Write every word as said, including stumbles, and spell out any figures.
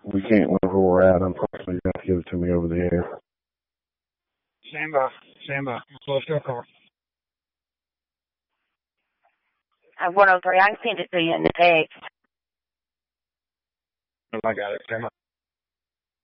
we can't whenever we're at. Unfortunately, you have to give it to me over the air. Stand by. Stand by. I'm close to a car. I have one oh three. I can send it to you in the text. I got it. Stand by.